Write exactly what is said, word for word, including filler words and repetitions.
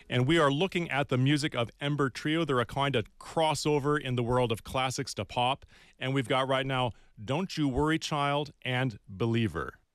And we are looking at the music of Ember Trio. They're a kind of crossover in the world of classics to pop. And we've got right now Don't You Worry Child and Believer.